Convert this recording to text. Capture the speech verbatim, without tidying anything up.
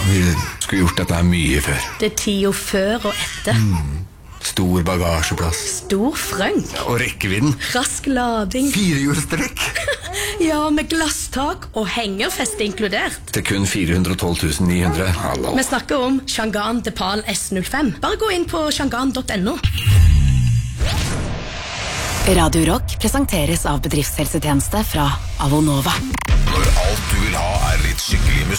vi skulle gjort dette her mye før. Det er tida før og etter. Mm. Stor bagasjeplass. Stor frønk. Ja, og rekkevidden. Rask lading. Firehjulstrekk. Ja, med glasstak og hengerfeste inkludert. Til kun fire hundre og tolv tusen ni hundre. Hallo. Vi snakker om Shangan Depal S null fem. Bare gå inn på shangan punktum no. Radio Rock presenteres av bedriftshelsetjeneste fra Avonova. Når alt du vil ha er litt skikkelig musikk.